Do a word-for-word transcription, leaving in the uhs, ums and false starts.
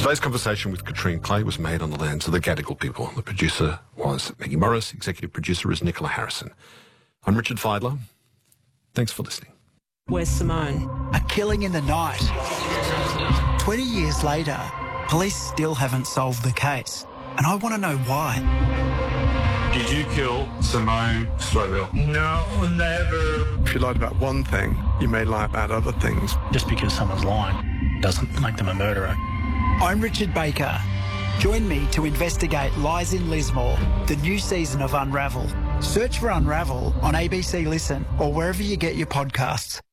Today's conversation with Katrine Clay was made on the lands of the Gadigal people. The producer was Maggie Morris. Executive producer is Nicola Harrison. I'm Richard Feidler. Thanks for listening. Where's Simone? A killing in the night. twenty years later, police still haven't solved the case. And I want to know why. Did you kill Simone Stroville? No, never. If you lied about one thing, you may lie about other things. Just because someone's lying doesn't make them a murderer. I'm Richard Baker. Join me to investigate Lies in Lismore, the new season of Unravel. Search for Unravel on A B C Listen or wherever you get your podcasts.